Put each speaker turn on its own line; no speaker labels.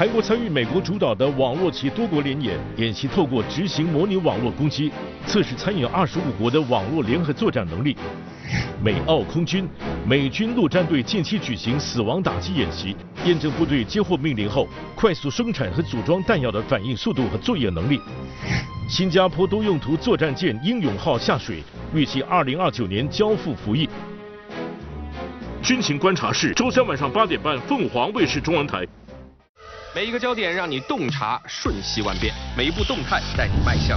韩国参与美国主导的网络及多国联演，演习透过执行模拟网络攻击，测试参与25国的网络联合作战能力。美澳空军、美军陆战队近期举行死亡打击演习，验证部队接获命令后快速生产和组装弹药的反应速度和作业能力。新加坡多用途作战舰英勇号下水，预计2029年交付服役。军情观察室，周三晚上8点半，凤凰卫视中文台。
每一个焦点让你洞察瞬息万变，每一步动态带你迈向